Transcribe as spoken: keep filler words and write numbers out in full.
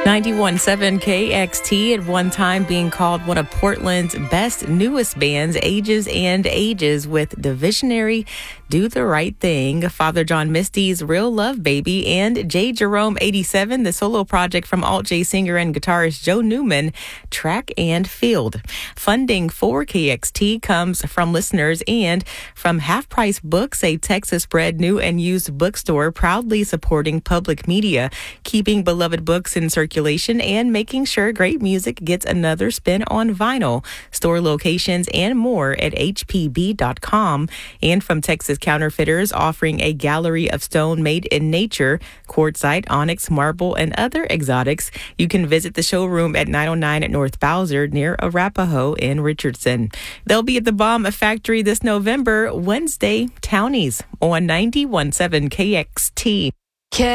ninety-one point seven K X T, at one time being called one of Portland's best, newest bands, Ages and Ages, with the visionary Do the Right Thing, Father John Misty's Real Love Baby, and J. Jerome eighty-seven, the solo project from alt-J singer and guitarist Joe Newman, Track and Field. Funding for K X T comes from listeners and from Half Price Books, a Texas-bred new and used bookstore proudly supporting public media, keeping beloved books in circulation and making sure great music gets another spin on vinyl. Store locations and more at H P B dot com. And from Texas Counterfeiters, offering a gallery of stone made in nature, quartzite, onyx, marble, and other exotics. You can visit the showroom at nine oh nine at North Bowser near Arapahoe in Richardson. They'll be at the Bomb Factory this November, Wednesday, Townies on ninety-one point seven K X T.